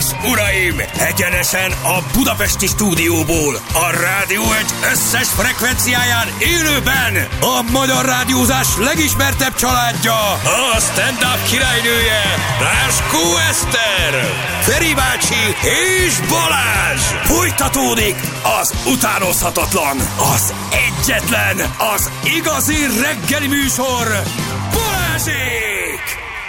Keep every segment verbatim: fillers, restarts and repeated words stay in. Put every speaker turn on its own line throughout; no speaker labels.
és uraim, egyenesen a budapesti stúdióból, a Rádió egy összes frekvenciáján élőben a magyar rádiózás legismertebb családja, a stand-up királynője, Ráskó Eszter, Feri bácsi és Balázs. Folytatódik az utánozhatatlan, az egyetlen, az igazi reggeli műsor, Balázsék!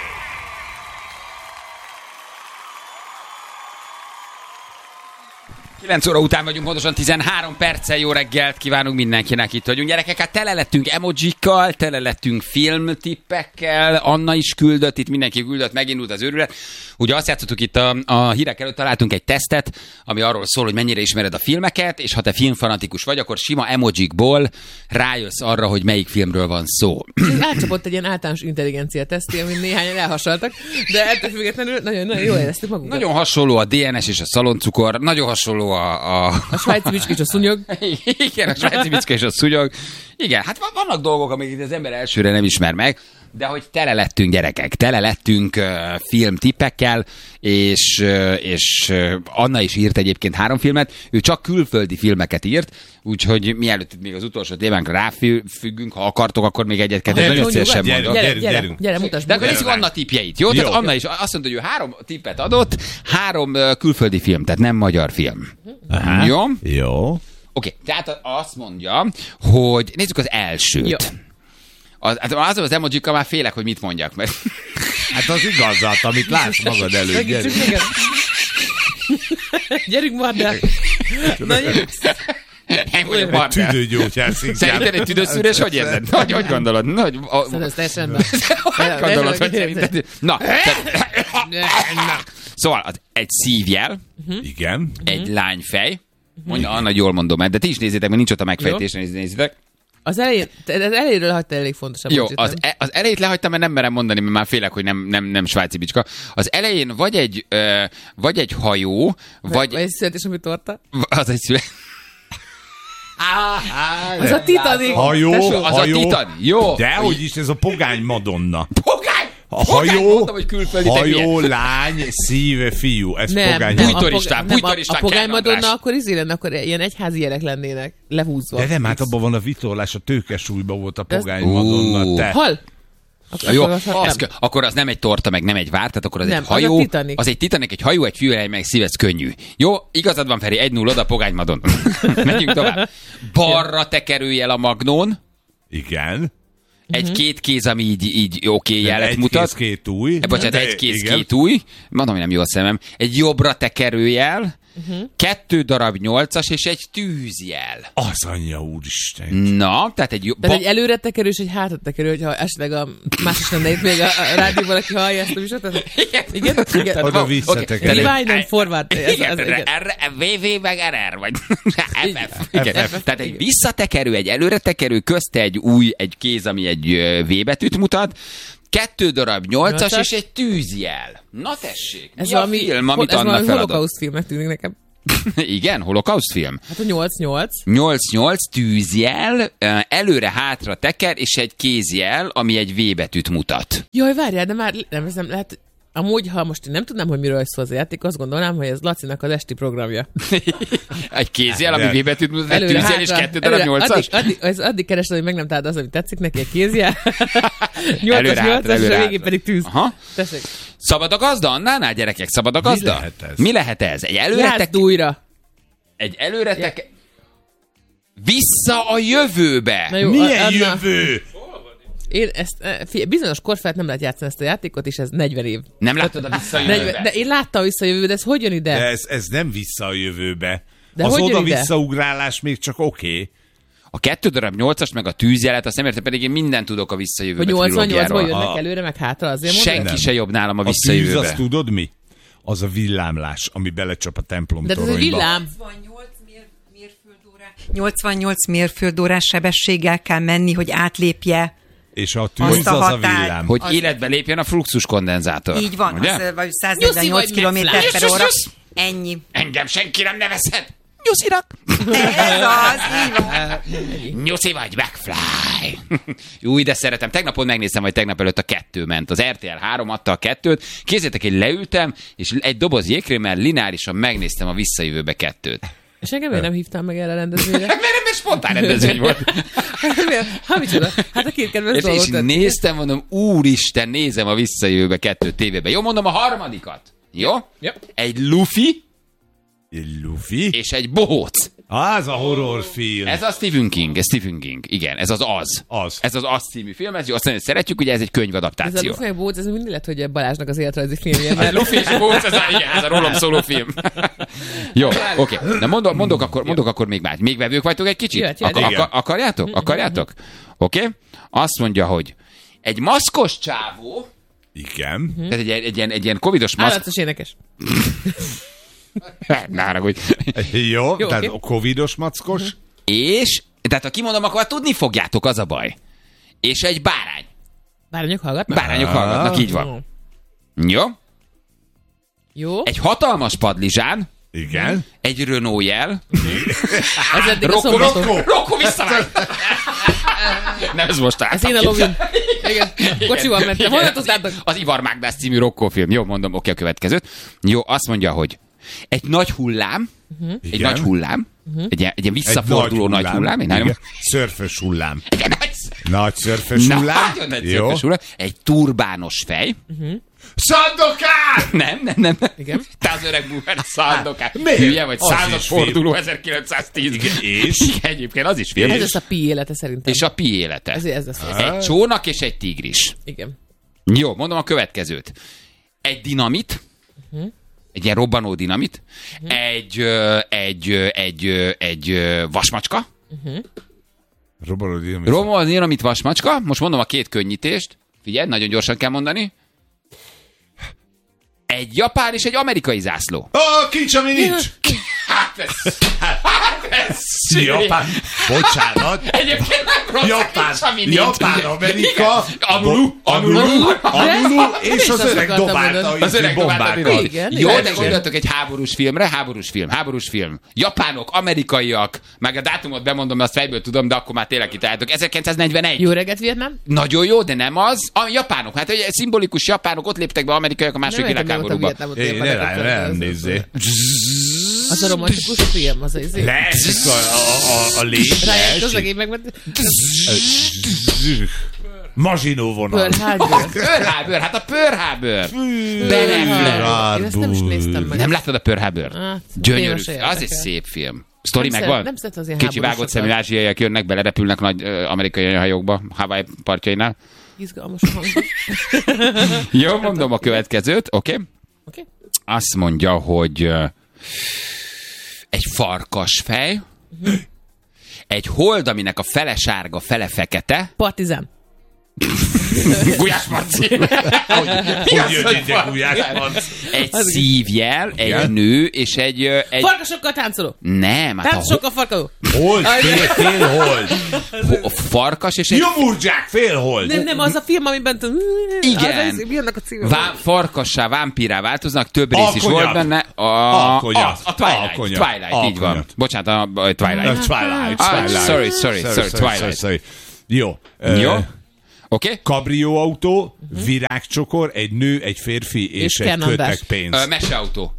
kilenc óra után vagyunk, pontosan tizenhárom perccel. Jó reggelt kívánunk mindenkinek, itt vagyunk. Gyerekek, hát tele lettünk emojikkal, tele lettünk filmtippekkel, Anna is küldött, itt mindenki küldött, megindult az őrület. Ugye azt játszottuk itt a, a hírek előtt, találtunk egy tesztet, ami arról szól, hogy mennyire ismered a filmeket, és ha te filmfanatikus vagy, akkor sima emojikból rájössz arra, hogy melyik filmről van szó.
Átcsapott egy ilyen általános intelligencia teszti, amin néhányan elhasaltak, de ettől függetlenül nagyon, nagyon jól éreztük magunkat.
Nagyon hasonló a dé en es és a szaloncukor, nagyon hasonló a... A,
a svájci bicska és a szúnyog.
Igen, a svájci bicska és a szúnyog. Igen, hát vannak dolgok, amiket az ember elsőre nem ismer meg, de hogy tele lettünk gyerekek, tele lettünk uh, filmtippekkel, és, uh, és uh, Anna is írt egyébként három filmet, ő csak külföldi filmeket írt, úgyhogy mielőtt még az utolsó témánkra ráfüggünk, ha akartok, akkor még egyet-kettőt nagyon szívesen mondok.
Gyere, gyere, gyere, gyere, mutasd.
De akkor nézzük Anna tippjeit, jó? jó? Tehát Anna is azt mondta, hogy ő három tippet adott, három uh, külföldi film, tehát nem magyar film.
Aha.
Jó?
Jó.
Oké, tehát azt mondja, hogy nézzük az elsőt. Jó. Az, az az emojika már félek, hogy mit mondjak, mert...
Hát az igazat, amit látsz magad előtt. Gyerünk,
gyerünk Mardel. Na, gyerünk.
Én vagyok Mardel.
Tüdőgyógyász inkább.
Szerinted egy tüdőszűrés, hogy érzed? Hogy, hogy gondolod? Hogy,
Szerintem ez teljesen be.
Hogy gondolod, hogy szerinted... Na, szóval az egy szívjel.
Igen.
Egy lányfej. Mondja, Anna, jól mondom, de ti is nézzétek, mert nincs ott a megfejtés, nézzétek.
Az elején, az elejéről hagyta elég fontos.
Jó, az, e, az elejét lehagytam, mert nem merem mondani, mert már félek, hogy nem, nem, nem svájci bicska. Az elején vagy egy, ö, vagy egy hajó, vagy...
Vagy egy születésnapi torta.
Az egy szület...
Az a Titanic.
Hajó,
az
hajó.
a Titanic. Jó.
De hogy is ez a pogány Madonna.
Pogány!
A hajó,
mondtam, hogy külföldi,
hajó, lány, szíve, fiú. Ez
nem,
pogány.
Nem,
Bújtor István, Bújtor István,
a pogány Madonna akkor izé lenne, akkor ilyen egyházi jelek lennének, lehúzva.
De nem, hát abban van a vitorlás, a tőkesúlyban volt a pogány Madonna. Te.
Hal!
Akkor, jó, az, az, akkor az nem egy torta, meg nem egy vár, tehát akkor az
nem,
egy hajó.
Az, a Titanic.
az egy Titanic, egy hajó, egy fűrely, meg szív, ez könnyű. Jó, igazad van, Feri, egy null oda, pogány Madonna. Menjünk tovább. Balra tekerőjel a magnón.
Igen.
Egy-két kéz, ami így, így oké okay, jelet mutat.
Egy kéz, két új.
E, bocsánat, egy kéz, igen. két új. Mondom, hogy nem jó a szemem. Egy jobbra tekerőjel, uh-huh. kettő darab nyolcas és egy tűzjel.
Az anyja úristen.
Na, tehát egy... Jó,
tehát ba- egy előre tekerő és egy hátra tekerő, hogyha esetleg a más is lenne itt még a, a rádióban, aki hallja ezt a műsort. Igen, igen. igen.
Oda visszatekerő.
Rewind and forward.
Igen, vé vé meg er er, vagy ef ef. Igen. Tehát egy visszatekerő, egy előre tekerő, közte egy új, egy kéz, ami egy V betűt mutat, kettő darab nyolcas és egy tűzjel. Na tessék, mi ez a valami, film, amit
ez
Anna feladott?
Ez holokauszt filmnek tűnik nekem.
Igen, holokauszt film.
Hát a nyolc nyolc.
nyolc nyolc tűzjel, előre-hátra teker, és egy kézjel, ami egy V betűt mutat.
Jaj, várjál, de már nem, ez nem lehet... Amúgy, ha most én nem tudnám, hogy miről szól az a játék, azt gondolnám, hogy ez Lacinak az esti programja.
Egy kézjel, ami V betűt mutat, egy tűzjel és kettő darab nyolcas?
Addig, addig, addig keresed, hogy meg nem találd az, ami tetszik neki, egy kézjel. nyolcas, nyolcas, és a végén pedig tűz. Aha. Tessék.
Szabad a gazda, Annánál, gyerekek? Szabad a gazda? Mi
lehet ez?
Mi lehet ez? Egy előretek...
újra.
Egy előretek... Vissza a jövőbe!
Jó,
milyen
a,
jövő?
Én ezt, figyelj, bizonyos kor felett nem lehet játszani ezt a játékot, és ez negyven év.
Nem láttad a Vissza a jövőbe?
De én láttam a Vissza a jövőbe, de ez hogy jön ide?
De ez, ez nem Vissza a jövőbe.
De
az oda-visszaugrálás még csak oké. Okay.
A kettő darab nyolcas meg a tűzjelet, azt nem értem, pedig én mindent tudok a Vissza a jövőbe
trilógiáról. nyolcvannyolcból jönnek előre, meg hátra, azért mondom?
Senki nem. se jobb nálam a
a
Vissza a jövőbe.
Tűz, azt tudod mi? Az a villámlás, ami belecsap a templom
de
toronyba.
De ez a villám.
nyolcvannyolc mérföldórás sebességgel kell menni, hogy átlépje.
És a tűz az a, a villám.
Hogy
az...
életbe lépjen a fluxus kondenzátor.
Így van, az, vagy száznegyvennyolc kilométer per óra. Ennyi.
Engem senki nem nevezhet. Nyuszinak!
Ez az, így van.
Nyuszi vagy, McFly! Új, de szeretem. Tegnapon megnéztem, hogy tegnap előtt a kettő ment. Az er té el három adta a kettőt. Képzeljétek, én leültem, és egy doboz jégkrémmel lineárisan megnéztem a Visszajövőbe kettőt.
És engem miért nem hívtam meg erre a rendezvényre?
Mert mert spontán rendezvény volt.
Ha, micsoda? Hát a két kedves
És,
dolgot
és
tett.
néztem, mondom, úristen, nézem a Visszajövőbe kettő tévében. Jó, mondom a harmadikat. Jó?
Ja.
Egy lufi
Egy Luffy?
és egy bohóc.
Az a horrorfilm.
Ez a Stephen King, ez Stephen King. Igen, ez az Az.
Az.
Ez az Az című film, ez jó, azt mondja, hogy szeretjük, ugye ez egy
Ez a
könyvadaptáció.
Luffy Bóc, ez mindig lett, hogy Balázsnak az életrajzi filmje.
A
Mert
Luffy és a bohóc, ez a, igen, ez a rólam szóló film. Jó, oké. Okay. Na mondok, mondok, akkor, mondok akkor még más. Még vevők vagytok egy kicsit?
Jöhet, jöhet.
Akar,
Igen.
akar, akarjátok? Akarjátok? Oké? Okay? Azt mondja, hogy egy maszkos csávó,
Igen.
tehát egy, egy, ilyen, egy ilyen covidos maszk...
állatos énekes.
Ne haragudj.
Jó,
Jó,
tehát
oké.
a covidos mackos.
És, tehát ha kimondom, akkor tudni fogjátok, az a baj. És egy bárány.
Bárányok hallgatnak?
Bárányok hallgatnak, így van. Jó?
Jó.
Egy hatalmas padlizsán,
Igen.
egy Renault jel.
Ez eddig a
Rokko,
szombaton.
Rokko, Rokko, visszavágy! Nem, ez most
Ez én a lovin. Igen. Kocsival mentem. Hol tartoztátok?
Az Ivar Mágdász című Rokko film. Jó, mondom, oké, a következőt. Jó, azt mondja, hogy egy nagy hullám, egy
Igen.
nagy hullám, egy, ilyen- egy ilyen
Egy
visszaforduló nagy hullám, egy nagyon,
Igen. Szörfös hullám.
egy nagy,
Nagy szörfös
na,
hullám.
nagyon nagy
Jó.
szörfös hullám, egy turbános fej.
Szandokán!
Nem, nem, nem. nem.
Igen.
Te az öreg búver, a Szandokán.
Miért?
Hülye vagy,
Az
századforduló
is
ezerkilencszáztíz.
Igen, és?
Igen, egyébként az is film.
Ez lesz a pi élete szerintem.
És a pi élete.
Ez, ez lesz. Ez.
Egy csónak és egy tigris.
Igen.
Jó, mondom a következőt. Egy dinamit, uh-huh. egy ilyen robbanó dinamit, uh-huh. egy, ö, egy, ö, egy, ö, egy ö, vasmacska,
Robbanó dinamit.
robbanó dinamit vasmacska, most mondom a két könnyítést, figyelj, nagyon gyorsan kell mondani, egy japán és egy amerikai zászló.
Ó, kincs, ami nincs!
Hát ez... Hát ez...
Japán. Bocsánat.
Egyébként nem rossz,
Japán,
nincs, ami nincs.
Japán, Amerika,
Amulu, Amulu,
Amulu, és
is
az
azt
öreg
akartam
dobálta
mondani.
a
Az öreg dobálta a
bombákat.
Igen,
Jó,
igen,
de
igen.
gondoltok egy háborús filmre, háborús film, háborús film. Japánok, amerikaiak, meg a dátumot bemondom, mert azt fejből tudom, de akkor már tényleg kitaláltok. ezerkilencszáznegyvenegy.
Jó reggelt, Vietnám?
Nagyon jó, de nem az. A japánok, hát ugye szimbolikus japánok, ott léptek be amerikaiak a második
Nem értem,
világháborúba.
mióta Vietnámot
Én
ilyen
ne
barátok
rá, nem
az-
nézzé.
Az a romantikus film, az az izé.
Leesik a, a, a, a légy.
Rájött
leesik.
közlegény meg...
Mazsinó vonal.
Pearl Harbor.
Pearl Harbor, hát a Pearl Harbor.
Pearl Harbor. Én ezt nem is
Harbor.
néztem meg.
Nem láttad a Pearl Harbor?
Hát,
Gyönyörű.
téma se
Az egy
érdekel.
szép film. Sztori
Nem
megvan?
szeret- nem szeret az ilyen
Kicsi vágott
háborúsokat.
szemű ázsiaiak jönnek, belerepülnek nagy ö, amerikai hajókba, Hawaii partjainál.
Izgalmas a hang.
Jó, mondom a következőt, oké? Okay?
Oké?
Azt mondja, hogy ö, egy farkasfej, egy hold, aminek a fele sárga, fele fekete.
Partizán.
Gulyás Marci.
Hogy jött ide Gulyás Marci?
Egy szívjel, egy
Igen.
nő, és egy... ö, egy...
Farkasokkal táncoló.
Nem, hát a,
Táncosokkal farkadó.
Hold, fél, fél hold.
ho- a farkas és egy...
Jomurdzsák, fél hold.
Nem, nem, az a film, amiben...
Igen.
Az, az, mi annak a címe?
Vá- farkassá, vámpírá változnak, több rész is
Alkonyak.
volt benne. A,
Alkonyak.
az, a Twilight,
Alkonyak.
Twilight, így van.
Alkonyak.
Bocsánat, a, a Twilight.
Twilight,
Ah,
Twilight.
sorry, sorry, sorry, Twilight.
sorry. Jó.
Jó?
Ö,
Oké? Okay?
Kabrióautó, virágcsokor, egy nő, egy férfi és,
És
egy
Ken András.
kötek pénz.
Ö, Meseautó.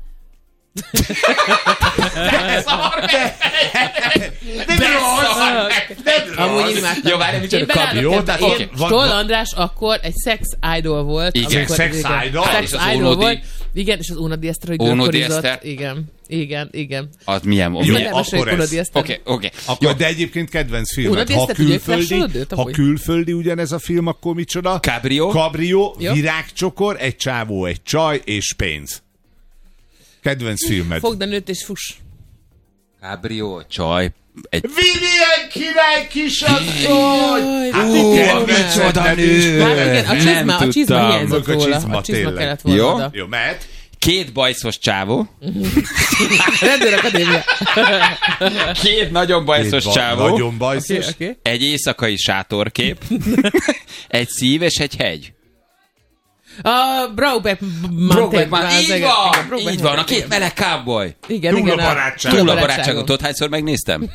De szar meg! De szar meg!
Amúgy imádtam.
Jó, várj, micsoda
Én belállok
Jó,
ebbe.
tehát
Én-
oké, van-
Stoll
van-
András akkor egy sex idol volt.
Igen,
amikor-
sex
igen,
idol?
Sex
És az
idol
Ónodi.
volt. Igen, és az Ónodi Eszter, hogy
Ónodi
görkorizott.
Eszter.
Igen, igen, igen.
Az milyen?
Jó,
milyen?
Nem
akkor
meséljük
ez.
Ónodi Eszter.
Oké, oké.
Akkor, de egyébként kedvenc filmet.
Unod
Ha
Eszter, ugye,
külföldi,
flasholod őt,
ha
amúgy?
külföldi ugyanez a film, akkor micsoda?
Cabrio.
Kabrió,
Jó.
virágcsokor, egy csávó, egy csaj és pénz. Kedvenc filmed.
Fogd a nőt és fuss.
Cabrio, csaj. Egy...
Vilien király kisasszony!
Jaj,
Hát
ú,
kedvenc
micsoda
kedvenc
nő!
is.
Hát igen, a
Nem
csizma, a csizma
tudtam.
hiányzott
A
róla.
csizma,
A csizma
tényleg.
kellett volna
Jó.
oda.
Jó, mehet?
Két bajszos csávó.
Rendőrakadémia.
Két nagyon bajszos
Két ba-
csávó.
Nagyon bajszos.
Oké, oké.
Egy éjszakai sátorkép. Egy szív és egy hegy.
A Brokeback
Brokeback
Mountain.
Mountain, így van, így van, a két meleg cowboy.
Igen,
Túl
igen.
a barátság.
Túl a barátságot, tudod, hányszor megnéztem?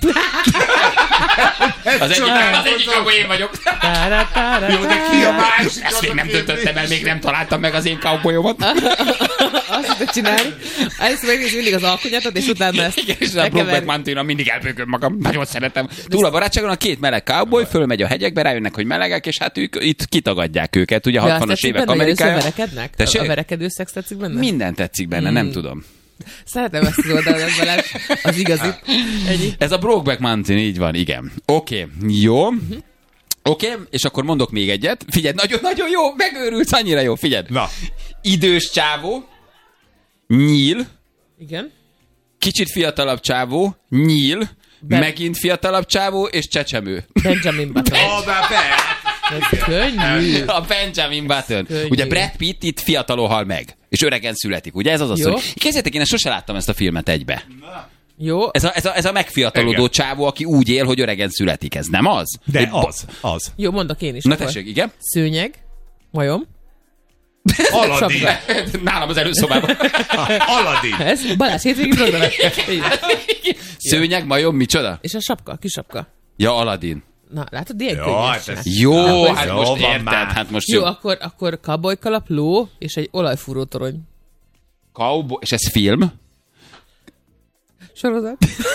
Az egyik, az egyik cowboy én vagyok.
Jó, de ki a másik?
Ezt még nem döntöttem el, még nem találtam meg az én cowboyomat.
Azt tudod csinálni. Először megnézni mindig az alkonyatot, és utána ezt
Igen, és a Brokeback Mountain-on mindig elbőgöm magam. Nagyon szeretem. Túl a barátságon a két meleg cowboy fölmegy a hegyekbe, rájönnek, hogy melegek, és hát ők itt kitagadják őket. Ugye hatvanas évek Amerikája.
Verekednek? A verekedő szex tetszik benne?
Minden tetszik benne, hmm. nem tudom.
Szeretem ezt az oldalon, Balázs, az igazi. Ennyi.
Ez a Brokeback Mountain, így van, igen. Oké, okay, jó. Uh-huh. Oké, okay, és akkor mondok még egyet. Figyelj, nagyon-nagyon jó, megőrülsz, annyira jó, figyelj.
Na.
Idős csávó, nyíl,
igen.
Kicsit fiatalabb csávó, nyíl, Be- megint fiatalabb csávó, és csecsemő.
Benjamin Button.
Oh, de be!
Ez könnyű.
A Benjamin Button.
Könnyű.
Ugye Brad Pitt itt fiatalon hal meg, és öregen születik, ugye ez az a szó. Képzeljétek, én sose láttam ezt a filmet egybe.
Jó.
Ez a, ez a, ez a megfiatalodó igen. csávó, aki úgy él, hogy öregen születik. Ez nem az?
De
Egy
az, az.
Jó, mondok én is.
Na
akkor.
tessék, igen.
Szőnyeg, majom.
Aladdin.
Nálam az előszobában.
Aladdin.
Ez Balázs hétvégi program.
Szőnyeg, majom, micsoda?
És a sapka, kis sapka.
Ja, Aladdin.
Na, látod, ilyen
Jó,
könnyes.
hát ez-
Jó,
Na,
hát
jó,
most
van
érted,
már.
hát most
Jó,
jó.
akkor, akkor cowboykalap, ló és egy olajfúró torony.
Cowboy, és ez film?
Sorozat.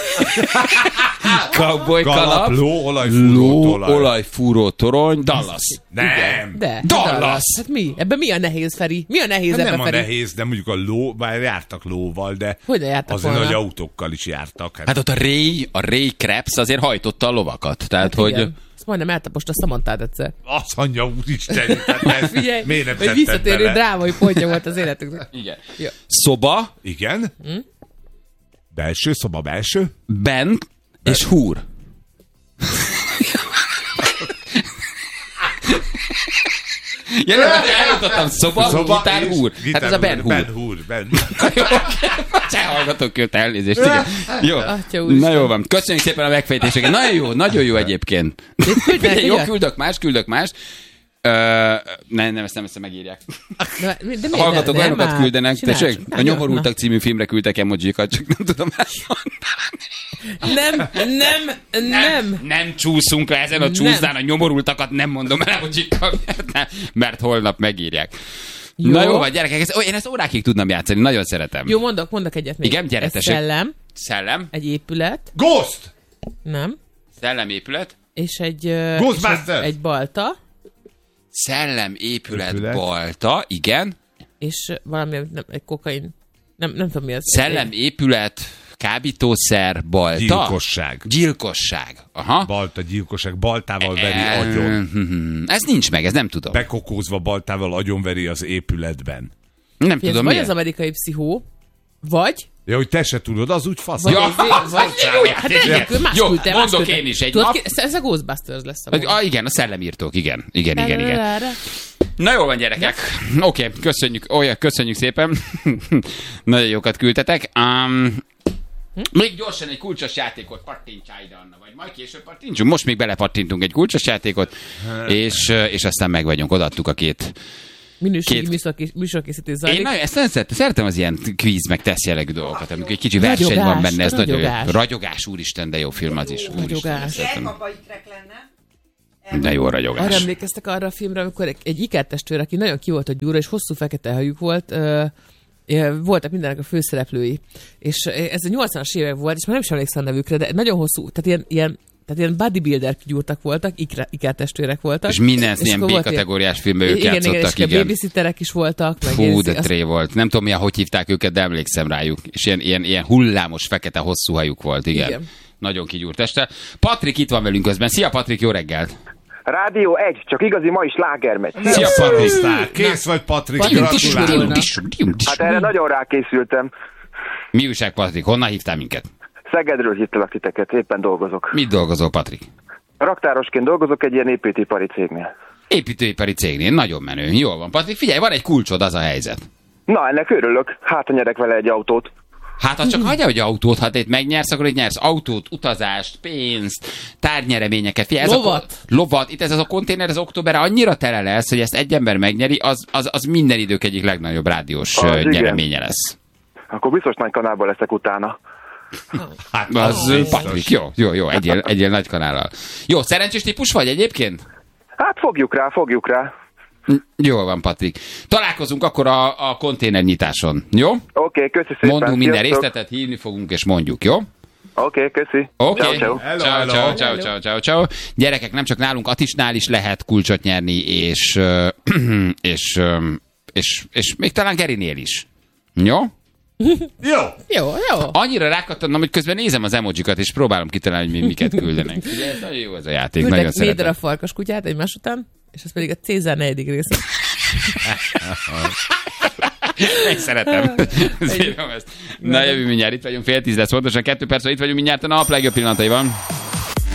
Cowboy kalap,
Kalap, ló, olajfúró,
ló,
tolaj.
olajfúró torony, Dallas.
Nem.
De.
Dallas.
Hát mi? Ebben mi a nehéz, Feri? Mi a nehéz
Hát
ebben,
nem a
Feri?
nehéz, de mondjuk a ló, bár jártak lóval, de
Hogy ne jártak
azért
volna?
nagy autókkal is jártak. Hát,
Hát ott a Ray, a Ray Krebs azért hajtotta a lovakat. Tehát, hogy...
Igen. Ezt majdnem eltaposta Samantát egyszer.
azt mondja, úristen, tehát ez,
Figyelj,
miért nem
hogy
tetted
visszatérő
bele?
drámai pontja volt az életünknek.
Igen.
Jó.
Szoba,
Igen?
Hm?
Belső, szoba belső?
bent és húr. Ja, nem, eljutottam. Szoba, szoba gitár, húr. Hát ez a Ben Hur.
Ben Hur, Ben
Se hallgatok őt, elnézést. Igen. Jó.
Atya úristen.
Na jó van. Köszönjük szépen a megfejtéseket. Nagyon jó, nagyon jó egyébként.
Küldj,
Jó,
küldj.
küldök más, küldök más. Ö, nem, nem, ezt nem, ezt megírják.
De, de miért
A hallgatók
nem?
olyanokat
Nem,
küldenek,
csináld
tessék,
csak.
a Nyomorultak című filmre küldtek emojikat, csak nem tudom
Nem, nem, nem.
Nem csúszunk le ezen a csúszdán, a nyomorultakat nem mondom el emojikkal, mert, nem, mert holnap megírják.
Jó.
Na jó van, gyerekek, ez, ó, én ezt órákig tudnám játszani, nagyon szeretem.
Jó, mondok, mondok egyet még.
Igen, gyere,
Ez
tessék.
szellem,
Szellem,
egy épület,
Ghost!
nem,
szellemépület,
és egy, ö,
Ghostbusters!
és egy, egy balta,
szellemépület,
Épület.
balta, igen.
és valami, nem, egy kokain, nem, nem tudom mi az.
Szellemépület, kábítószer, balta.
Gyilkosság.
Gyilkosság. Aha.
Balta gyilkosság, baltával veri
Eh,
agyon.
mhm. Ez nincs meg, ez nem tudom.
Bekokózva baltával agyonveri az épületben.
Nem
Tudom,
tudom,
vagy
mi
az amerikai pszichó, vagy
Ja, hogy te se tudod, az úgy fasz.
Vagy
Ja,
egy, vagy, vagy
jó
hát
játék.
egyébként más
Jó,
küldte, más
mondok
küldte.
én is egy
Tudod,
nap.
ki- Ez a Ghostbusters lesz a
Hogy, ah, igen, a szellemírtók, igen. Igen, igen, igen. Na jó van, gyerekek. Oké, okay, köszönjük, olyan, köszönjük szépen. Nagyon jókat küldtetek. Um, még gyorsan egy kulcsos játékot pattintsál ide, Anna, vagy majd később pattintsunk. Most még belepattintunk egy kulcsos játékot, és, és aztán meg vagyunk, odaadtuk a két.
Minőségi
Két-
műsorkés- műsorkészítés
Én
zajlik.
nagyon, ezt nem szeretem, szeretem az ilyen kvíz, meg tesz jellegű dolgokat, amikor egy kicsi verseny
Ragyogás,
van benne, ez nagyon jó.
ragyogás.
Ragyogás, úristen, de jó film az is. Úristen,
Ragyogás.
ezt szeretem.
Gyermapaikrek lenne.
De jó a
Arra
ragyogás.
emlékeztek arra a filmre, amikor egy, egy ikertestvér, aki nagyon ki volt a gyúra, és hosszú fekete hajuk volt, ö, ö, voltak mindenek a főszereplői. És ez a nyolcvanas évek volt, és már nem is emlékszem a nevükre, de nagyon hosszú, tehát ilyen, ilyen tehát ilyen bodybuilder gyúrtak voltak, ikre, ikertestvérek voltak.
És minden ilyen
akkor volt
B-kategóriás filmben ők
igen, igen,
játszottak,
és a
igen.
babysitterek is voltak. Meg
Fú,
ilyen-
de
azt-
tré volt. Nem tudom, milyen, hogy hívták őket, de emlékszem rájuk. És ilyen, ilyen, ilyen hullámos, fekete, hosszú hajuk volt, igen.
Igen.
Nagyon kigyúrt este. Patrik itt van velünk közben. Szia, Patrik, jó reggelt!
Rádió egy, csak igazi mai slágermegy.
Szia, Patrik!
Sztár. Kész vagy, Patrik,
Patrik,
gratulálok.
Hát erre nagyon rákészültem.
Mi újság, Patrik? Honnan hívtál minket?
Szegedről hívtalak titeket, éppen dolgozok.
Mit dolgozol, Patrik?
Raktárosként dolgozok egy ilyen építőipari cégnél.
Építőipari cégnél. Nagyon menő. Jól van. Patrik, figyelj, van egy kulcsod, az a helyzet.
Na, ennek örülök. Hát, ha nyerek vele egy autót.
Hát ha csak hagyja, hogy autót, ha te itt megnyersz, akkor itt nyersz autót, utazást, pénzt, tárgynyereményeket. Figyelj,
Lovat.
Ez a, lovat. Itt ez az a konténer, az októberre annyira tele lesz, hogy ezt egy ember megnyeri, az, az, az minden idők egyik legnagyobb rádiós
Az
uh,
igen.
nyereménye lesz.
Akkor biztos nagy kanálban leszek utána.
Hát
Az
biztos.
Patrik, jó, jó, jó, egyél, egyél nagy kanállal. Jó, szerencsés típus vagy egyébként?
Hát fogjuk rá, fogjuk rá.
Jól van, Patrik. Találkozunk akkor a, a konténernyitáson, jó?
Oké, okay, köszi szépen.
Mondunk minden
Sziasztok.
részletet, hívni fogunk és mondjuk, jó?
Oké, okay, köszi.
Oké.
Ciao, ciao.
Hello,
Ciao,
hello.
ciao, ciao, ciao, ciao, ciao. Gyerekek, nem csak nálunk, Atisnál is lehet kulcsot nyerni, és, ö, és, ö, és, és még talán Gerinél is. Jó?
Jó.
Jó, jó.
Annyira rákattannom, hogy közben nézem az emojikat, és próbálom kitalálni, hogy mi miket küldenek. Ugye, ez nagyon jó ez a játék, nagyon
Küldtek négy
szeretem.
darab farkas kutyát egymás után, és ez pedig a Cézár negyedik része.
Én szeretem. Szívom ezt. Na jövő mindjárt, itt vagyunk, fél tíz lesz pontosan, kettő perc, itt vagyunk mindjárt a nap legjobb pillanataiban.